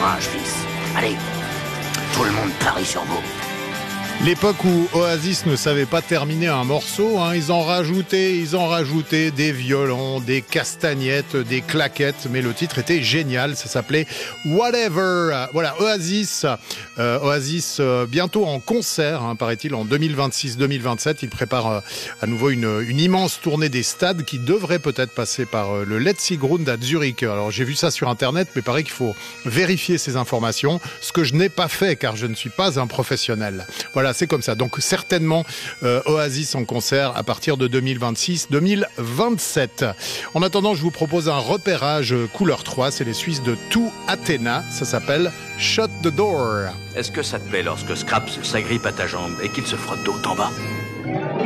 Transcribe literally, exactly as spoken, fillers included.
courage, fils. Allez, tout le monde parie sur vous. L'époque où Oasis ne savait pas terminer un morceau, hein, ils en rajoutaient, ils en rajoutaient des violons, des castagnettes, des claquettes, mais le titre était génial, ça s'appelait Whatever. Voilà, Oasis, euh, Oasis euh, bientôt en concert, hein, paraît-il, en deux mille vingt-six deux mille vingt-sept. Ils préparent euh, à nouveau une, une immense tournée des stades qui devrait peut-être passer par euh, le Letzigrund à Zurich. Alors j'ai vu ça sur internet, mais pareil qu'il faut vérifier ces informations, ce que je n'ai pas fait car je ne suis pas un professionnel. Voilà, c'est comme ça. Donc certainement euh, Oasis en concert à partir de deux mille vingt-six deux mille vingt-sept. En attendant, je vous propose un repérage couleur trois. C'est les Suisses de To Athena. Ça s'appelle Shut the Door. Est-ce que ça te plaît lorsque Scraps s'agrippe à ta jambe et qu'il se frotte d'haut en bas?